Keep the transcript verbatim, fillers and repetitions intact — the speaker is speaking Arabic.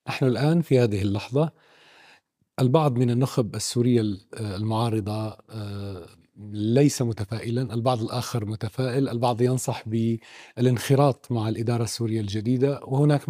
نحن الآن في هذه اللحظة البعض من النخب السورية ال- المعارضة آه، ليس متفائلا، البعض الآخر متفائل، البعض ينصح بالانخراط مع الإدارة السورية الجديدة، وهناك